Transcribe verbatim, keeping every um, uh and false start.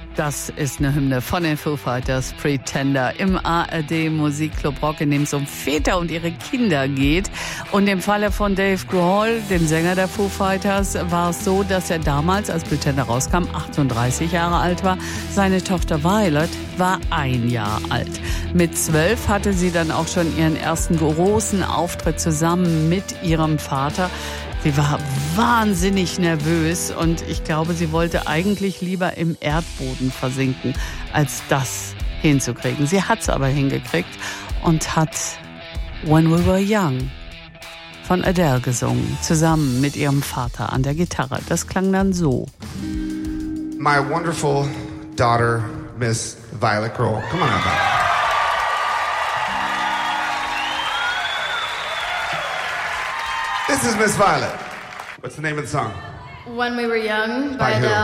Das ist eine Hymne von den Foo Fighters, Pretender, im A R D Musikclub Rock, in dem es um Väter und ihre Kinder geht. Und im Falle von Dave Grohl, dem Sänger der Foo Fighters, war es so, dass er damals, als Pretender rauskam, achtunddreißig Jahre alt war. Seine Tochter Violet war ein Jahr alt. Mit zwölf hatte sie dann auch schon ihren ersten großen Auftritt zusammen mit ihrem Vater. Sie war wahnsinnig nervös und ich glaube, sie wollte eigentlich lieber im Erdboden versinken, als das hinzukriegen. Sie hat es aber hingekriegt und hat When We Were Young von Adele gesungen, zusammen mit ihrem Vater an der Gitarre. Das klang dann so. My wonderful daughter, Miss Violet Grohl. Come on out, Violet. This is Miss Violet. What's the name of the song? When We Were Young by, By who? Adele.